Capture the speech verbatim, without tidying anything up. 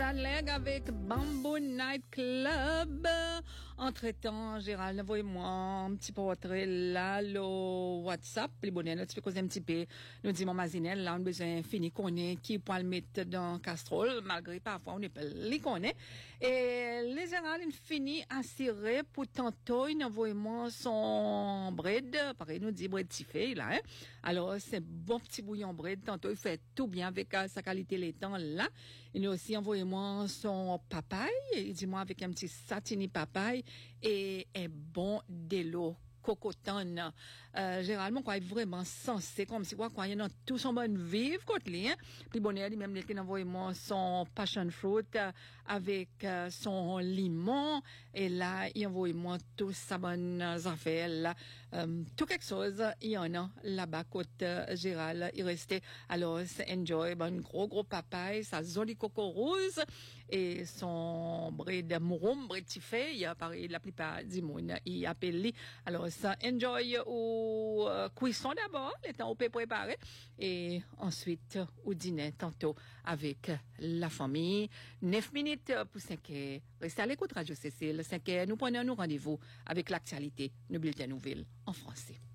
Jaleg avec Bamboo Night Club. Entre-temps, Gérald, envoyez-moi un petit portrait là, le WhatsApp, les bonnets, là, tu peux causer un petit peu. Nous dit mon mazinelle, là, on a besoin fini qu'on est, qui peut le mettre dans casserole, malgré parfois on n'est pas les connaît. Et les Gérald, il finit à cirer pour tantôt, il envoie-moi son bread, pareil, nous dit bread tifé, là, hein. Alors, c'est bon petit bouillon bread, tantôt, il fait tout bien avec uh, sa qualité laitant, là. Il a aussi envoyé-moi son papaye, il dit moi avec un petit satini papaye et un bon de l'eau. Cocoton, euh, généralement, quoi, est vraiment sensé, comme si, quoi, quoi, il y a tout son bon vivre, côté, hein. Puis bonheur, lui même, il a envoyé moi son passion fruit, euh, avec, euh, son limon, et là, il a envoyé moi tout sa bonne affaire, là, euh, tout quelque chose, il y en a, là-bas, côté, euh, Gérald, il restait, alors, c'est enjoy, bon, gros, gros papaye, sa jolie coco rose, et son bread mouroum, bread tifé, il y a, pareil, la plupart du monde, il appelle, alors, ça, enjoy au euh, cuisson d'abord, le temps où peut préparer, et ensuite au dîner tantôt avec la famille. Neuf minutes pour cinq heures. Restez à l'écoute Radio Cécile. cinq heures, nous prenons nos rendez-vous avec l'actualité, nos bulletins nouvelles en français.